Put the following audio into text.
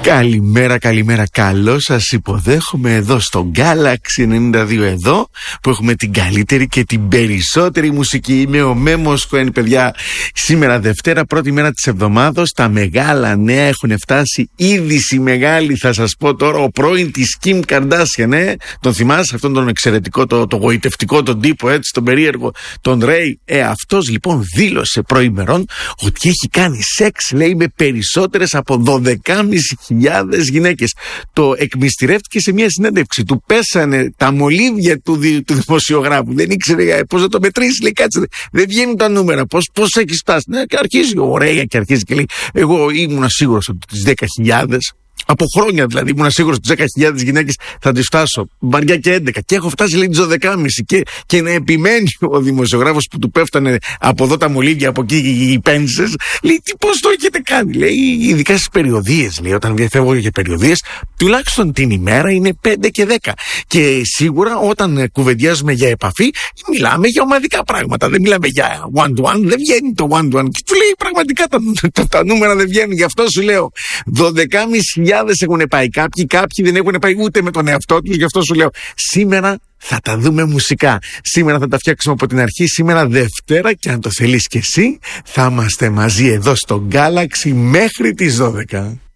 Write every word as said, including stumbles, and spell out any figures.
Καλημέρα, καλημέρα, καλώς σας υποδέχομαι εδώ στο Galaxy ενενήντα δύο εδώ, που έχουμε την καλύτερη και την περισσότερη μουσική. Είμαι ο Μέμος Κοέν, παιδιά. Σήμερα Δευτέρα, πρώτη μέρα της εβδομάδος, τα μεγάλα νέα έχουν φτάσει. Είδηση μεγάλη, θα σας πω τώρα, ο πρώην της Kim Kardashian, ε? Τον θυμάσαι αυτόν τον εξαιρετικό, το, το γοητευτικό, τον τύπο, έτσι, τον περίεργο, τον Ray? Ε, αυτός λοιπόν δήλωσε προημερών ότι έχει κάνει σεξ, λέει, με περισσότερες από δωδεκάμισι χιλιάδες γυναίκες. Το εκμυστηρεύτηκε σε μια συνέντευξη. Του πέσανε τα μολύβια του, δι, του δημοσιογράφου. Δεν ήξερε πώς να το μετρήσει. Λέει, κάτσε, δεν βγαίνουν τα νούμερα. Πώς, πώς έχει φτάσει? Ναι, και αρχίζει ωραία και αρχίζει και λέει, εγώ ήμουν σίγουρος ότι τις δέκα χιλιάδες. Από χρόνια δηλαδή ήμουν σίγουρος ότι τις δέκα χιλιάδες γυναίκες θα τις φτάσω. Βαριά και έντεκα. Και έχω φτάσει, λέει, τις δωδεκάμισι. Και, και να επιμένει ο δημοσιογράφος που του πέφτανε από εδώ τα μολύβια, από εκεί οι πένσες. Λέει, τι, πώς το έχετε κάνει? Λέει, ειδικά στις περιοδίες. Λέει, όταν φεύγω για περιοδίες, τουλάχιστον την ημέρα είναι πέντε και δέκα. Και σίγουρα όταν κουβεντιάζουμε για επαφή, μιλάμε για ομαδικά πράγματα. Δεν μιλάμε για one-to-one. Δεν βγαίνει το one-to-one. Και του λέει, πραγματικά τα, τα, τα νούμερα δεν βγαίνουν. Γι' αυτό σου λέω, δωδεκάμισι χιλιάδες έχουν πάει κάποιοι, κάποιοι δεν έχουν πάει ούτε με τον εαυτό τους. Γι' αυτό σου λέω, σήμερα θα τα δούμε μουσικά. Σήμερα θα τα φτιάξουμε από την αρχή. Σήμερα Δευτέρα, και αν το θέλεις και εσύ, θα είμαστε μαζί εδώ στο Galaxy μέχρι τις δώδεκα.